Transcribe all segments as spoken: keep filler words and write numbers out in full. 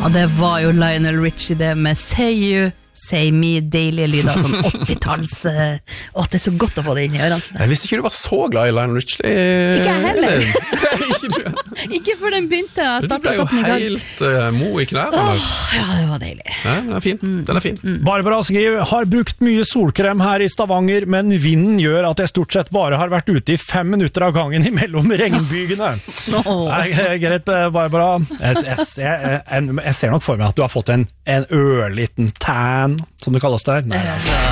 Ja, det var jo Lionel Richie det med Say You, Say Me, deilige lyder, sånn åttitalls. Uh, Åh, det er så godt å få det inn i ørene. Jeg visste ikke du var så glad i Lionel Richie. Ikke jeg heller. ikke, ikke før den begynte. Jeg du ble jo helt uh, mo i knærne. Åh, ja, det var deilig. Ja, den er fin. Mm. Den er fin. Mm. Barbara skriver, har brukt mye solkrem her i Stavanger, men vinden gjør at jeg stort sett bare har vært ute i fem minutter av gangen imellom regnbygene. Oh. Nei, greit, Barbara. Jeg, jeg, jeg, jeg, jeg ser nok for meg at du har fått en, en ørliten tan, som det kalles der. Nei,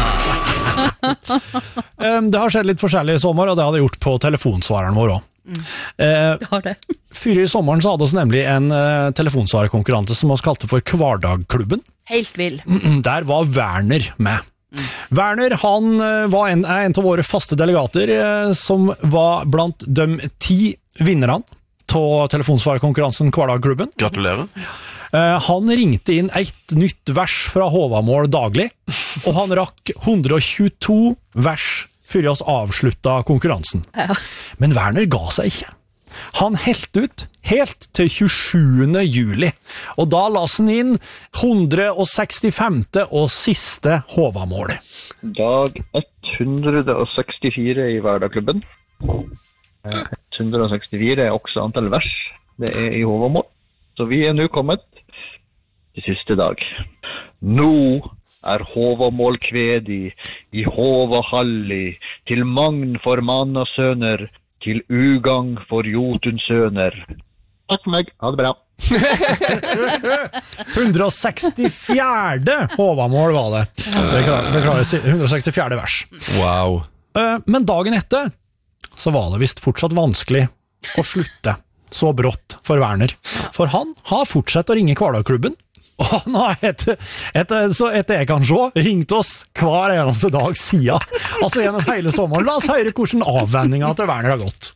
det har skjedd litt forskjellig i sommer, og det har det gjort på telefonsvareren vår også. Mm. Det har det. Før i sommeren så hadde vi nemlig en uh, telefonsvarerkonkurranse som vi kalte for Kvardagklubben. Helt vill. Der var Werner med. Mm. Werner, han uh, var en, en av våre faste delegater uh, som var blant de ti vinnerne av telefonsvarerkonkurransen Kvardagklubben. Gratulerer. Uh, han ringte inn et nytt vers fra Håvamål daglig, og han rakk hundre og tjueto vers før vi avsluttet konkurransen. Ja. Men Werner ga seg ikke. Han helt ut helt til tjuesjuende juli, og da la han inn hundre og sekstifemte og siste Håvamål. Dag hundre og sekstifire i Hverdagklubben. hundre og sekstifire er også antall vers. Det er i Håvamål. Så vi er nå kommet til siste dag. Nå er Håvamål kvedi, i Håvahalli, til magn for mann og søner, til ugang for Jotunsøner. Takk for meg, ha det bra. hundre og sekstifjerde Håvamål var det. Beklager, hundre og sekstifjerde vers. Wow. Men dagen etter så var det visst fortsatt vanskelig å slutte så brått for Werner. For han har fortsatt å ringe Kvardagklubben, og han har etter, etter, så etter jeg kan se, ringt oss hver eneste dag siden. Altså gjennom hele sommeren. La oss høre hvordan avvendingen til Werner har gått.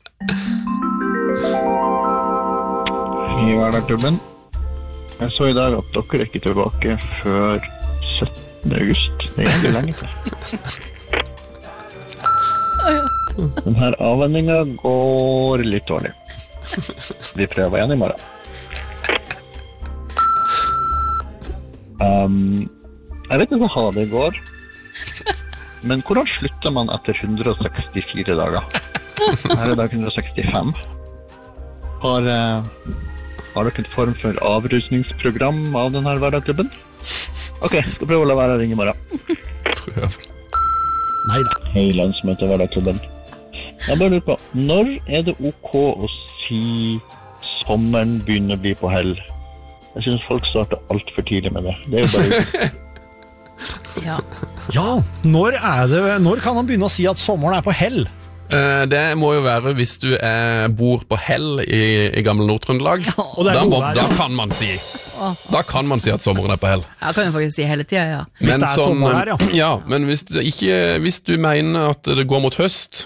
I Hverdagklubben. Jeg så i dag at dere er ikke tilbake før syttende august. Det er egentlig lenge til. Denne avvendingen går litt dårlig. Vi prøver igjen i morgen. Um, jeg vet ikke hva det går, men hvordan slutter man etter hundre og sekstifire dager? Her er dag hundre og sekstifem. Har, uh, har dere en form for avrusningsprogram av denne Hverdagklubben? Ok, skal prøve å la være å ringe i morgen. Prøv. Neida. Hei, landsmøte Hverdagklubben. Jeg bare lurer på, når er det ok å si sommeren begynner å bli på hell? Jeg synes folk starter alt for tidlig med det. Det er jo bare... ja. ja, når er det, når kan han begynne å si at sommeren er på hell? Uh, det må jo være hvis du er, bor på hell i, i gamle Nord-Trøndelag. Oh. Da, må, da kan man si Da kan man si at sommeren er på hell. Ja, kan jo faktisk si hele tiden, ja. Hvis men det er sånn, sommer her, ja. Ja, men hvis du, ikke, hvis du mener at det går mot høst,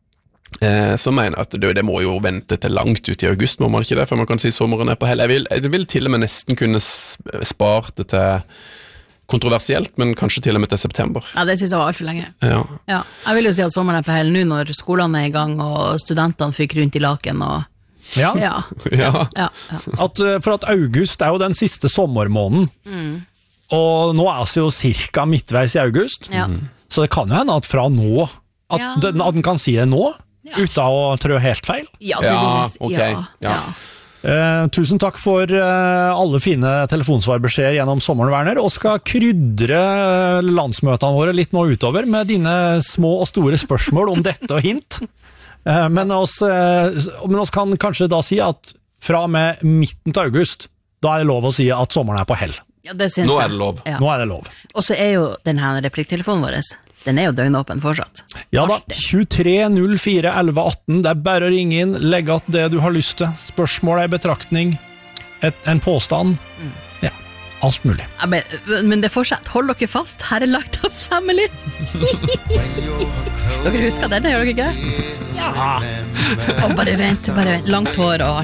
eh, så mener jeg at det, det må jo vente til langt ut i august, må man ikke det, for man kan si sommeren er på hell. Jeg vil, jeg vil til og med nesten kunne spart det til kontroversielt, men kanskje til og med til september. Ja, det synes jeg var alt for lenge. Ja. Ja. Jeg vil jo si at sommeren er på hell nå når skolene er i gang, og studentene fyker rundt i laken, og Ja. Ja. Ja. Ja. Ja. At, for at august er jo den siste sommermåneden, mm. og nå er det jo cirka midtveis i august, ja. så det kan jo hende at fra nå, at, ja. den, at den kan si det nå, ja. uten å trø helt feil. Ja, det vil jeg si. Ja, ok. Ja. Ja. Uh, tusen takk for uh, alle fine telefonsvarbeskjeder gjennom sommeren, Werner, og skal krydre landsmøtene våre litt nå utover med dine små og store spørsmål om dette og hint. Uh, men, oss, uh, men oss kan kanskje da si at fra med midten til august, da er det lov å si at sommeren er på hell. Ja, det synes nå jeg. er det lov. Ja. Nå er det lov. Og så er jo denne replikktelefonen vår, den er jo døgnåpen fortsatt. Ja da, tjuetre null fire elleve atten, det er bare å ringe inn, legge at det du har lyst til, spørsmål, en betraktning, et, en påstand, mm. ja, alt mulig. Ja, men, men det fortsatt, hold dere fast, her er Lighthouse Family. Dere husker denne, gjør dere ikke? Ja. Og bare vent, bare vent, langt hår og alt.